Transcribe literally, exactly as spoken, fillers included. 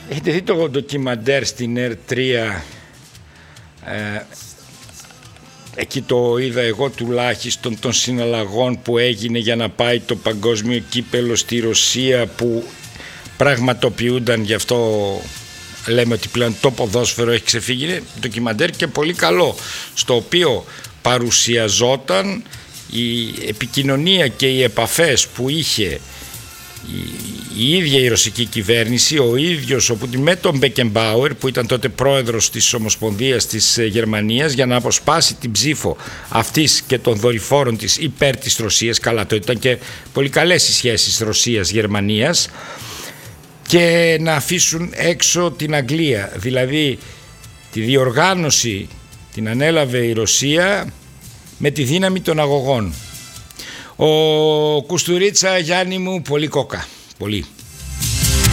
Έχετε δει το ντοκιμαντέρ στην Ερ τρία? Ε, εκεί το είδα εγώ τουλάχιστον, των συναλλαγών που έγινε για να πάει το παγκόσμιο κύπελο στη Ρωσία, που πραγματοποιούνταν, γι' αυτό λέμε ότι πλέον το ποδόσφαιρο έχει ξεφύγει. Είναι ντοκιμαντέρ και πολύ καλό, στο οποίο παρουσιαζόταν η επικοινωνία και οι επαφές που είχε η, η ίδια η ρωσική κυβέρνηση, ο ίδιος ο Πούτιν με τον Μπεκενμπάουερ, που ήταν τότε πρόεδρος της Ομοσπονδίας της Γερμανίας, για να αποσπάσει την ψήφο αυτής και των δορυφόρων της υπέρ της Ρωσίας. Καλά, το ήταν και πολύ καλές οι σχέσεις Ρωσίας-Γερμανίας, και να αφήσουν έξω την Αγγλία. Δηλαδή τη διοργάνωση την ανέλαβε η Ρωσία με τη δύναμη των αγωγών. Ο Κουστουρίτσα, Γιάννη μου, πολύ κόκα, πολύ.